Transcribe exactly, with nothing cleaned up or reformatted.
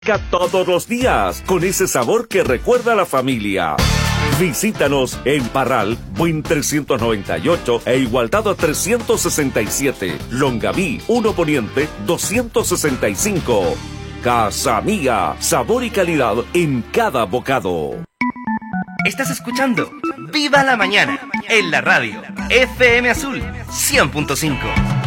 Todos los días, con ese sabor que recuerda a la familia. Visítanos en Parral, Buin trescientos noventa y ocho e Igualdad trescientos sesenta y siete. Longaví, uno Poniente, doscientos sesenta y cinco. Casa Mía, sabor y calidad en cada bocado. Estás escuchando Viva la Mañana en la radio F M Azul cien punto cinco.